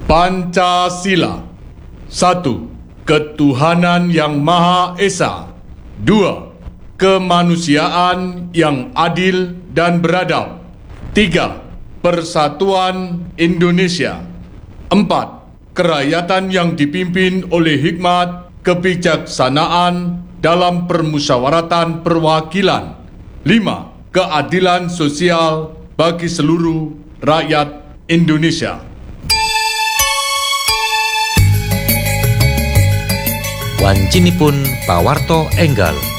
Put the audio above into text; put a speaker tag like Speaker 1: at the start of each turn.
Speaker 1: Pancasila. 1. Ketuhanan yang Maha Esa. 2. Kemanusiaan yang adil dan beradab. 3. Persatuan Indonesia. 4. Kerakyatan yang dipimpin oleh hikmat, kebijaksanaan dalam permusyawaratan perwakilan. 5. Keadilan sosial bagi seluruh rakyat Indonesia.
Speaker 2: Wancinipun pawarto enggal.